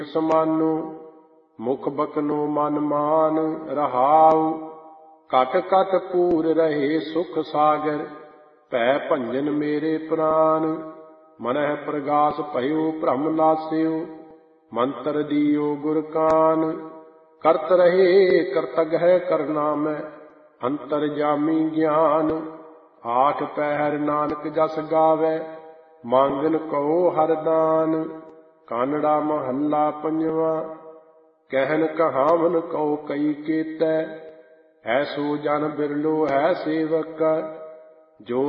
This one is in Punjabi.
ਸਮਾਨੋ ਮੁਖ ਬਕਨੋ ਮਨ ਮਾਨ ਰਹਾਉ। ਘਟ ਘਟ ਪੂਰ ਰਹੇ ਸੁਖ ਸਾਗਰ ਭੈ ਭੰਜਨ ਮੇਰੇ ਪ੍ਰਾਨ। ਮਨਹਿ ਪ੍ਰਗਾਸ ਭਇਓ ਭ੍ਰਮ ਨਾਸਿਓ ਮੰਤਰ ਦੀਓ ਗੁਰ ਕਾਨ। ਕਰਤ ਰਹੇ ਕਰਤਗਹਿ ਕਰਨਾ ਮੈਂ ਅੰਤਰ ਜਾਮੀ ਗਿਆਨ। ਆਠ ਪਹਿਰ ਨਾਨਕ ਜਸ ਗਾਵੈ ਮੰਗਨ ਕਉ ਹਰ ਦਾਨ। ਕਾਨੜਾ ਮਹੱਲਾ ਪੰਜਵਾ। ਕਹਿਨ ਕਹਾਵਨ ਕਉ ਕਈ ਕੇਤੈ ਐਸੋ ਜਨ ਬਿਰਲੋ ਹੈ ਸੇਵਕ। ਜੋ